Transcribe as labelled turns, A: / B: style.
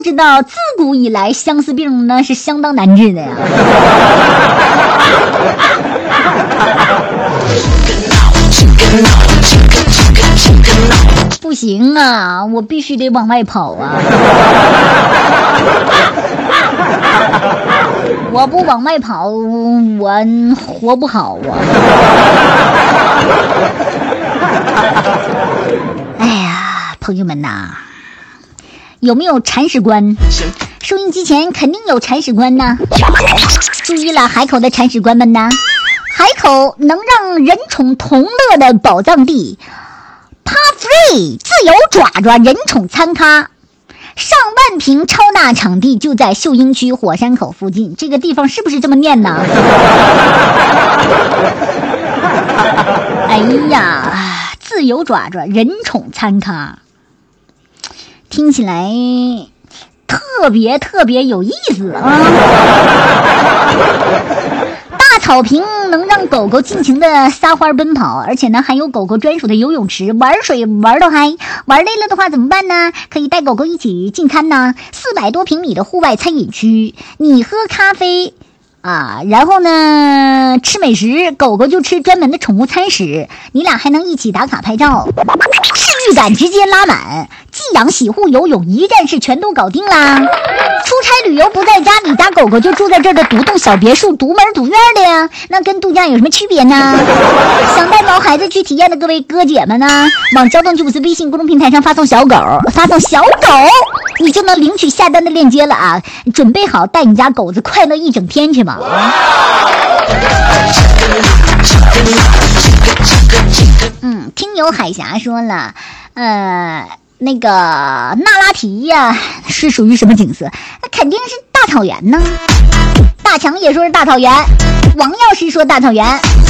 A: 知道自古以来相思病呢是相当难治的呀。不行啊，我必须得往外跑啊。我不往外跑，我活不好啊。哎呀，朋友们呐，有没有铲屎官？收音机前肯定有铲屎官呐。注意了，海口的铲屎官们呐，海口能让人宠同乐的宝藏地 ，Par3 自由爪爪人宠餐咖。上万平超大场地就在秀英区火山口附近，这个地方是不是这么念呢？哎呀，自由爪爪人宠餐咖，听起来特别有意思啊！大草坪能让狗狗尽情的撒欢奔跑，而且呢还有狗狗专属的游泳池，玩水玩到嗨。玩累了的话怎么办呢？可以带狗狗一起进餐呢。400多平米的户外餐饮区，你喝咖啡啊，然后呢吃美食，狗狗就吃专门的宠物餐食，你俩还能一起打卡拍照，治愈感直接拉满，寄养洗护游泳一站式全都搞定啦。出差旅游不在家，你家狗狗就住在这儿的独栋小别墅，独门独院的呀，那跟度假有什么区别呢？想带毛孩子去体验的各位哥姐们呢，往交通954微信公众平台上发送小狗，你就能领取下单的链接了啊！准备好带你家狗子快乐一整天去吧。听友海峡说了，那个那拉提呀，是属于什么景色？那肯定是大草原呢。大强也说是大草原，王药师说大草原，